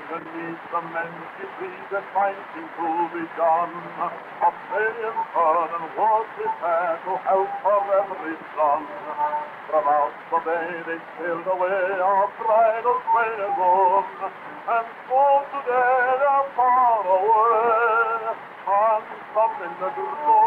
Beneath the many trees that fighting to be done, Australian sun and was prepared to help for every son. From out the bay they sailed away, our bridal train is on, and so today they're far away, and some in the